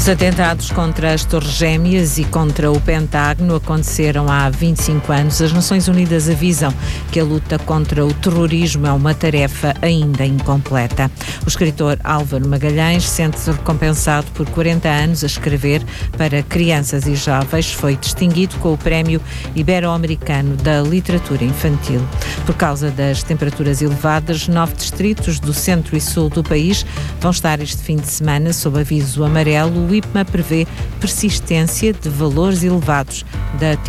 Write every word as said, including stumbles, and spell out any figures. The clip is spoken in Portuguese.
Os atentados contra as Torres Gêmeas e contra o Pentágono aconteceram há vinte e cinco anos. As Nações Unidas avisam que a luta contra o terrorismo é uma tarefa ainda incompleta. O escritor Álvaro Magalhães sente-se recompensado por quarenta anos a escrever para crianças e jovens. Foi distinguido com o Prémio Ibero-Americano da Literatura Infantil. Por causa das temperaturas elevadas, nove distritos do centro e sul do país vão estar este fim de semana sob aviso amarelo. O I P M A prevê persistência de valores elevados da